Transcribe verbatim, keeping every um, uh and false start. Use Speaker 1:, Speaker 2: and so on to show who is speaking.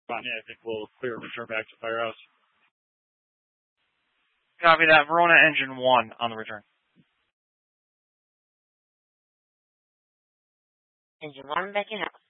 Speaker 1: Bonnie, I think we'll clear and return back to Firehouse.
Speaker 2: Copy that. Verona Engine one on the return.
Speaker 3: Engine one, back in house.